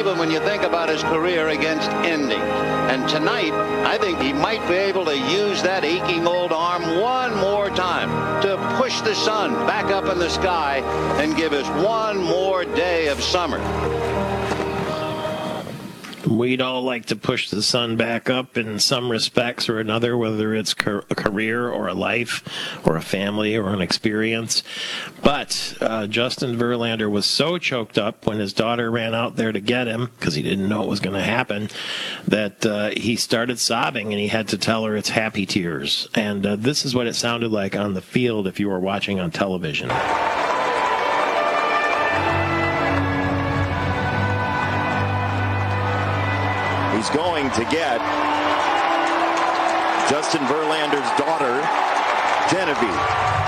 even when you think about his career against ending. And tonight, I think he might be able to use that aching old arm one more time to push the sun back up in the sky and give us one more day of summer. We'd all like to push the sun back up in some respects or another, whether it's a career or a life or a family or an experience. But Justin Verlander was so choked up when his daughter ran out there to get him, because he didn't know what was going to happen, that he started sobbing, and he had to tell her it's happy tears. And this is what it sounded like on the field if you were watching on television. He's going to get Justin Verlander's daughter, Genevieve.